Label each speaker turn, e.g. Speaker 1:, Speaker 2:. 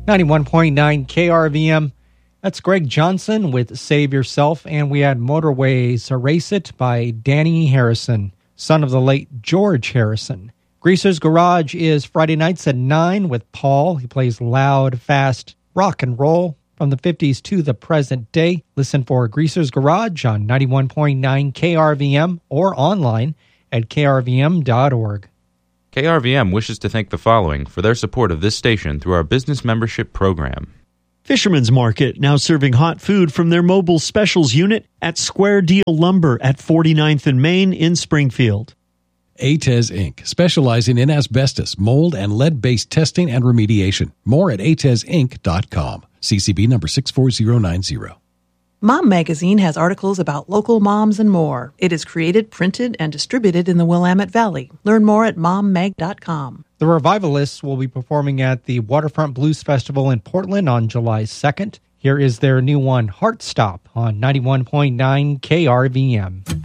Speaker 1: 91.9 KRVM. That's Greg Johnson with Save Yourself, and we had Motorways Erase It by Danny Harrison, son of the late George Harrison. Greaser's Garage is Friday nights at 9 with Paul. He plays loud, fast rock and roll from the 50s to the present day. Listen for Greaser's Garage on 91.9 KRVM or online at krvm.org.
Speaker 2: KRVM wishes to thank the following for their support of this station through our business membership program.
Speaker 3: Fisherman's Market, now serving hot food from their mobile specials unit at Square Deal Lumber at 49th and Main in Springfield.
Speaker 4: ATES Inc., specializing in asbestos, mold, and lead-based testing and remediation. More at atesinc.com. CCB number 64090.
Speaker 5: Mom Magazine has articles about local moms and more. It is created, printed, and distributed in the Willamette Valley. Learn more at mommag.com.
Speaker 1: The Revivalists will be performing at the Waterfront Blues Festival in Portland on July 2nd. Here is their new one, Heart Stop, on 91.9 KRVM.